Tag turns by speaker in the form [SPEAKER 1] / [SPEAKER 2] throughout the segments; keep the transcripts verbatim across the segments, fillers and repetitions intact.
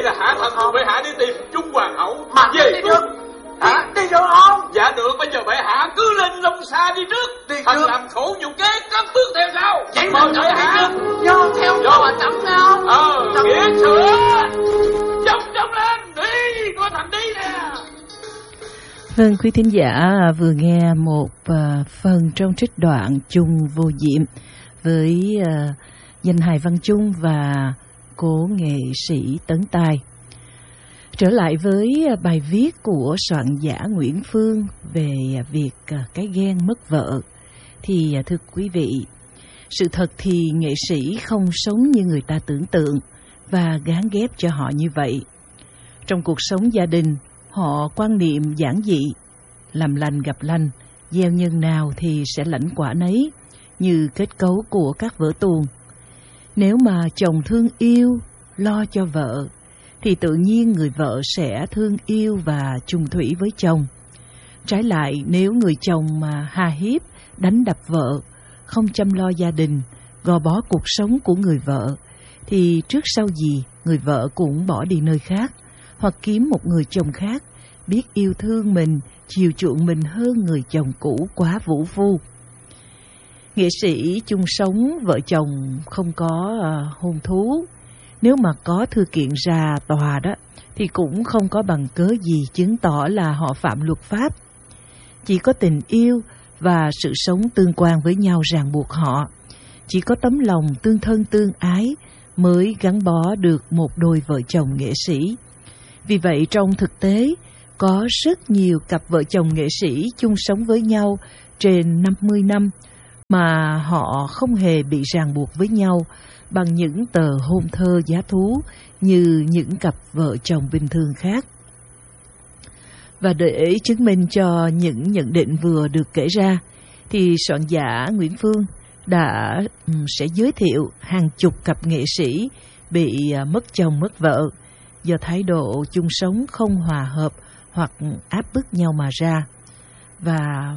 [SPEAKER 1] là hạ thần cùng bệ hạ đi tìm Trung hoàng hậu.
[SPEAKER 2] Mà về đi được. Hả? Đi được không?
[SPEAKER 1] Dạ được, bây giờ bệ hạ cứ lên Long Sa đi trước.
[SPEAKER 2] Đi
[SPEAKER 1] thần
[SPEAKER 2] trước.
[SPEAKER 1] làm khổ nhục kế, cất bước theo sau.
[SPEAKER 2] Vậy mà chậm đi trước. Do theo
[SPEAKER 1] do
[SPEAKER 2] mà chậm phải không?
[SPEAKER 1] Ờ, nghĩa sửa. Chóng chóng lên, đi, có thằng đi nè.
[SPEAKER 3] Vâng, quý thính giả vừa nghe một uh, phần trong trích đoạn Chung Vô Diệm với uh, danh hài Văn Chung và cố nghệ sĩ Tấn Tài. Trở lại với uh, bài viết của soạn giả Nguyễn Phương về uh, việc uh, cái ghen mất vợ, thì uh, thưa quý vị, sự thật thì nghệ sĩ không sống như người ta tưởng tượng và gán ghép cho họ như vậy. Trong cuộc sống gia đình, họ quan niệm giản dị, làm lành gặp lành, gieo nhân nào thì sẽ lãnh quả nấy, như kết cấu của các vở tuồng. Nếu mà chồng thương yêu, lo cho vợ, thì tự nhiên người vợ sẽ thương yêu và chung thủy với chồng. Trái lại, nếu người chồng mà hà hiếp, đánh đập vợ, không chăm lo gia đình, gò bó cuộc sống của người vợ, thì trước sau gì người vợ cũng bỏ đi nơi khác, hoặc kiếm một người chồng khác, biết yêu thương mình, chiều chuộng mình hơn người chồng cũ quá vũ phu. Nghệ sĩ chung sống vợ chồng không có uh, hôn thú, nếu mà có thư kiện ra tòa đó, thì cũng không có bằng cớ gì chứng tỏ là họ phạm luật pháp. Chỉ có tình yêu và sự sống tương quan với nhau ràng buộc họ. Chỉ có tấm lòng tương thân tương ái mới gắn bó được một đôi vợ chồng nghệ sĩ. Vì vậy trong thực tế, có rất nhiều cặp vợ chồng nghệ sĩ chung sống với nhau trên năm mươi năm mà họ không hề bị ràng buộc với nhau bằng những tờ hôn thơ giá thú như những cặp vợ chồng bình thường khác. Và để chứng minh cho những nhận định vừa được kể ra, thì soạn giả Nguyễn Phương đã um, sẽ giới thiệu hàng chục cặp nghệ sĩ bị uh, mất chồng mất vợ do thái độ chung sống không hòa hợp hoặc áp bức nhau mà ra. Và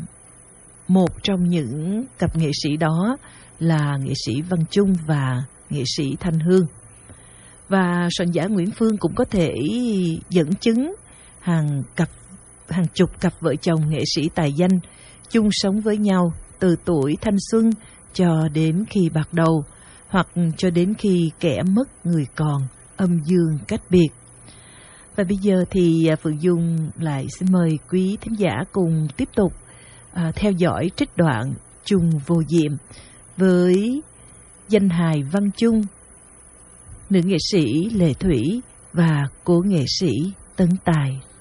[SPEAKER 3] một trong những cặp nghệ sĩ đó là nghệ sĩ Văn Chung và nghệ sĩ Thanh Hương. Và soạn giả Nguyễn Phương cũng có thể dẫn chứng hàng cặp hàng chục cặp vợ chồng nghệ sĩ tài danh chung sống với nhau từ tuổi thanh xuân cho đến khi bạc đầu, hoặc cho đến khi kẻ mất người còn, âm dương cách biệt. Và bây giờ thì Phượng Dung lại xin mời quý thính giả cùng tiếp tục à, theo dõi trích đoạn Chung Vô Diệm với danh hài Văn Chung, nữ nghệ sĩ Lệ Thủy và cố nghệ sĩ Tấn Tài.